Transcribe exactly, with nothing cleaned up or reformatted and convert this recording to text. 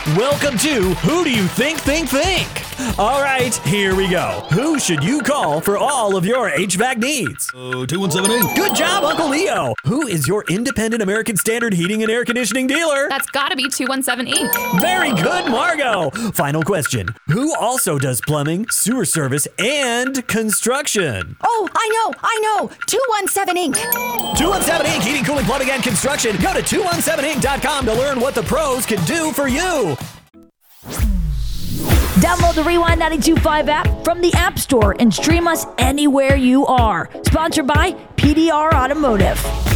Welcome to Who Do You Think Think Think? All right, here we go. Who should you call for all of your H V A C needs? Oh, two one seven eight. Good job, Uncle Leo. Who is your independent American Standard heating and air conditioning dealer? That's gotta be two one seven Incorporated. Very good, Margot. Final question. Who also does plumbing, sewer service, and construction? Oh, I know, I know. two one seven Incorporated. two one seven Incorporated. Heating, cooling, plumbing, and construction. Go to two one seven inc dot com to learn what the pros can do for you. Download the Rewind ninety-two point five app from the App Store and stream us anywhere you are. Sponsored by P D R Automotive.